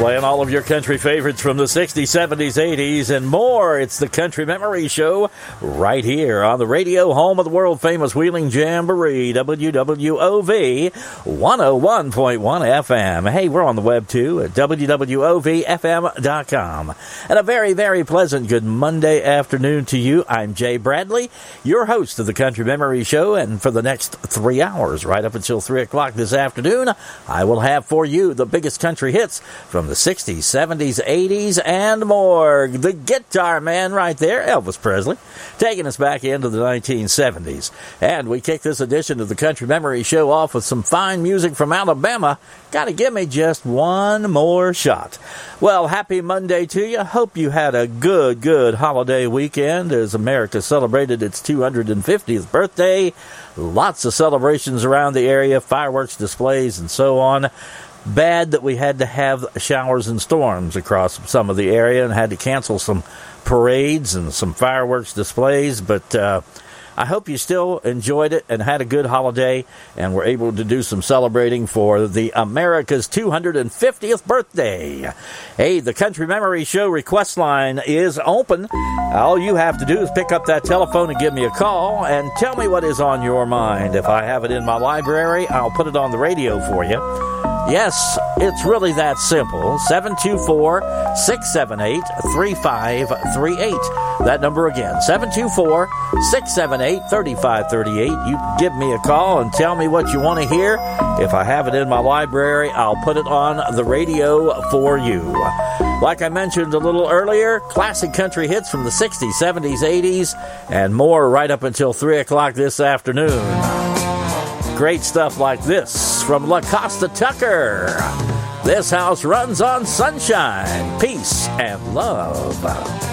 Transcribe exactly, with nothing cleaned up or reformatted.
Playing all of your country favorites from the sixties, seventies, eighties, and more. It's the Country Memory Show right here on the radio, home of the world-famous Wheeling Jamboree, W W O V one oh one point one F M. Hey, we're on the web, too, at W W O V F M dot com. And a very, very pleasant good Monday afternoon to you. I'm Jay Bradley, your host of the Country Memory Show, and for the next three hours, right up until three o'clock this afternoon, I will have for you the biggest country hits from the sixties, seventies, eighties, and more. The guitar man right there, Elvis Presley, taking us back into the nineteen seventies. And we kick this edition of the Country Memory Show off with some fine music from Alabama. Gotta give me just one more shot. Well, happy Monday to you. Hope you had a good, good holiday weekend as America celebrated its two hundred fiftieth birthday. Lots of celebrations around the area, fireworks displays, and so on. Bad that we had to have showers and storms across some of the area and had to cancel some parades and some fireworks displays, but uh, I hope you still enjoyed it and had a good holiday and were able to do some celebrating for the America's two hundred fiftieth birthday. Hey, the Country Memory Show request line is open. All you have to do is pick up that telephone and give me a call and tell me what is on your mind. If I have it in my library, I'll put it on the radio for you. Yes, it's really that simple. seven two four, six seven eight, three five three eight. That number again, seven two four, six seven eight, three five three eight. You give me a call and tell me what you want to hear. If I have it in my library, I'll put it on the radio for you. Like I mentioned a little earlier, classic country hits from the sixties, seventies, eighties, and more right up until three o'clock this afternoon. Great stuff like this from La Costa Tucker. This house runs on sunshine, peace, and love.